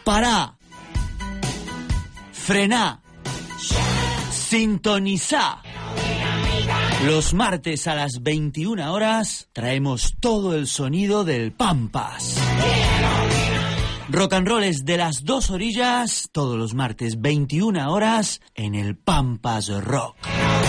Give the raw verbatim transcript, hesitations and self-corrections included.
Pará. Frená. Sintonizá. Los martes a las veintiuna horas traemos todo el sonido del Pampas. Rock and roll es de las dos orillas, todos los martes veintiuna horas en el Pampas Rock.